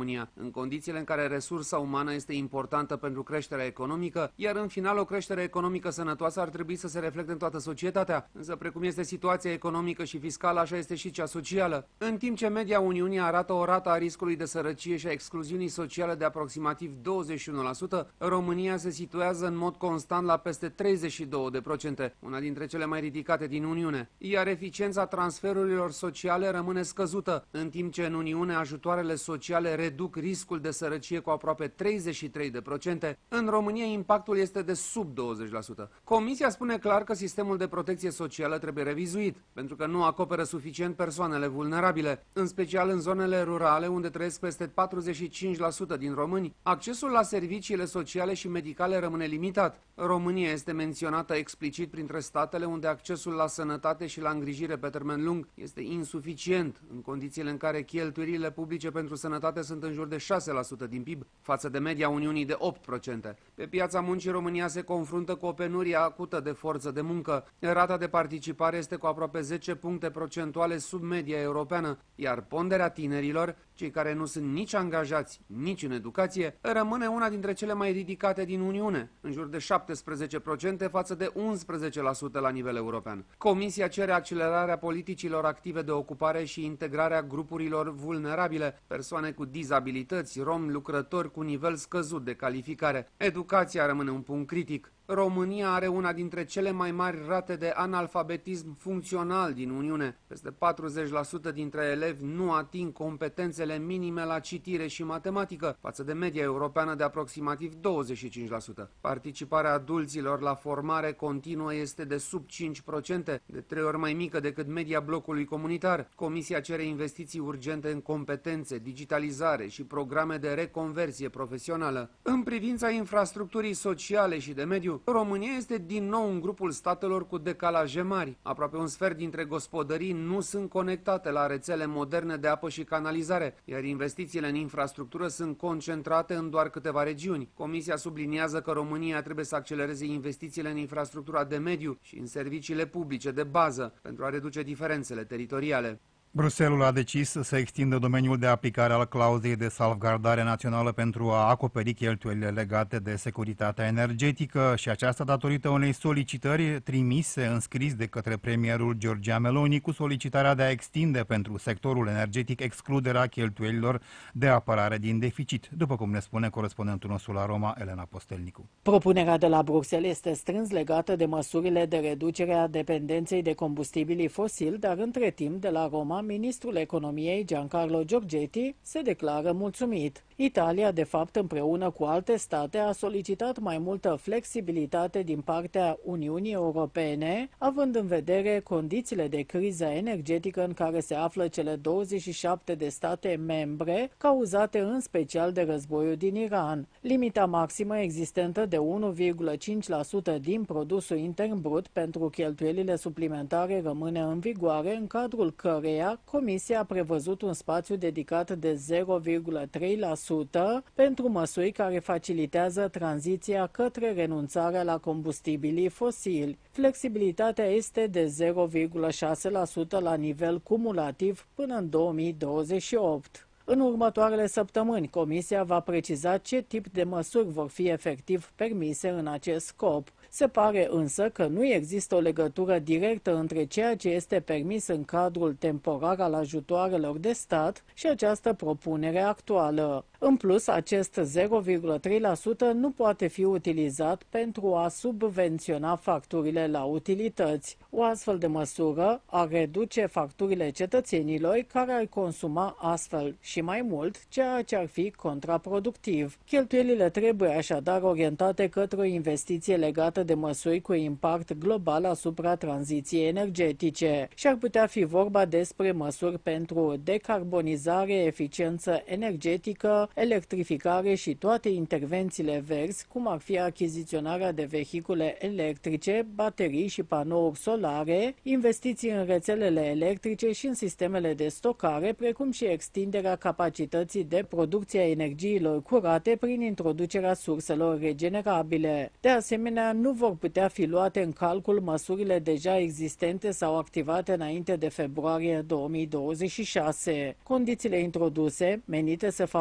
România, în condițiile în care resursa umană este importantă pentru creșterea economică, iar în final o creștere economică sănătoasă ar trebui să se reflecte în toată societatea. Însă precum este situația economică și fiscală, așa este și cea socială. În timp ce media Uniunii arată o rată a riscului de sărăcie și a excluziunii sociale de aproximativ 21%, România se situează în mod constant la peste 32%, una dintre cele mai ridicate din Uniune, iar eficiența transferurilor sociale rămâne scăzută, în timp ce în Uniune ajutoarele sociale reduc riscul de sărăcie cu aproape 33%, în România impactul este de sub 20%. Comisia spune clar că sistemul de protecție socială trebuie revizuit, pentru că nu acoperă suficient persoanele vulnerabile, în special în zonele rurale unde trăiesc peste 45% din români. Accesul la serviciile sociale și medicale rămâne limitat. România este menționată explicit printre statele unde accesul la sănătate și la îngrijire pe termen lung este insuficient, în condițiile în care cheltuielile publice pentru sănătate sunt în jur de 6% din PIB, față de media Uniunii de 8%. Pe piața muncii, România se confruntă cu o penurie acută de forță de muncă. Rata de participare este cu aproape 10 puncte procentuale sub media europeană, iar ponderea tinerilor, cei care nu sunt nici angajați, nici în educație, rămâne una dintre cele mai ridicate din Uniune, în jur de 17% față de 11% la nivel european. Comisia cere accelerarea politicilor active de ocupare și integrarea grupurilor vulnerabile, persoane cu dizabilități, romi, lucrători cu nivel scăzut de calificare. Educația rămâne un punct critic. România are una dintre cele mai mari rate de analfabetism funcțional din Uniune. Peste 40% dintre elevi nu ating competențele minime la citire și matematică, față de media europeană de aproximativ 25%. Participarea adulților la formare continuă este de sub 5%, de 3 ori mai mică decât media blocului comunitar. Comisia cere investiții urgente în competențe, digitalizare și programe de reconversie profesională. În privința infrastructurii sociale și de mediu, România este din nou în grupul statelor cu decalaje mari. Aproape un sfert dintre gospodării nu sunt conectate la rețele moderne de apă și canalizare, iar investițiile în infrastructură sunt concentrate în doar câteva regiuni. Comisia subliniază că România trebuie să accelereze investițiile în infrastructura de mediu și în serviciile publice de bază pentru a reduce diferențele teritoriale. Bruxelles a decis să extindă domeniul de aplicare al clauzei de salvgardare națională pentru a acoperi cheltuielile legate de securitatea energetică și aceasta datorită unei solicitări trimise în scris de către premierul Giorgia Meloni cu solicitarea de a extinde pentru sectorul energetic excluderea cheltuielilor de apărare din deficit, după cum ne spune corespondentul nostru la Roma, Elena Postelnicu. Propunerea de la Bruxelles este strâns legată de măsurile de reducere a dependenței de combustibilii fosili, dar între timp de la Roma, ministrul economiei Giancarlo Giorgetti se declară mulțumit. Italia, de fapt, împreună cu alte state, a solicitat mai multă flexibilitate din partea Uniunii Europene, având în vedere condițiile de criză energetică în care se află cele 27 de state membre, cauzate în special de războiul din Iran. Limita maximă existentă de 1,5% din produsul intern brut pentru cheltuielile suplimentare rămâne în vigoare, în cadrul căreia Comisia a prevăzut un spațiu dedicat de 0,3% pentru măsuri care facilitează tranziția către renunțarea la combustibilii fosili. Flexibilitatea este de 0,6% la nivel cumulativ până în 2028. În următoarele săptămâni, Comisia va preciza ce tip de măsuri vor fi efectiv permise în acest scop. Se pare însă că nu există o legătură directă între ceea ce este permis în cadrul temporar al ajutoarelor de stat și această propunere actuală. În plus, acest 0,3% nu poate fi utilizat pentru a subvenționa facturile la utilități. O astfel de măsură ar reduce facturile cetățenilor care ar consuma astfel și mai mult, ceea ce ar fi contraproductiv. Cheltuielile trebuie așadar orientate către o investiție legată de măsuri cu impact global asupra tranziției energetice și ar putea fi vorba despre măsuri pentru decarbonizare, eficiență energetică, electrificare și toate intervențiile verzi, cum ar fi achiziționarea de vehicule electrice, baterii și panouri solare, investiții în rețelele electrice și în sistemele de stocare, precum și extinderea capacității de producție a energiilor curate prin introducerea surselor regenerabile. De asemenea, nu vor putea fi luate în calcul măsurile deja existente sau activate înainte de februarie 2026. Condițiile introduse, menite să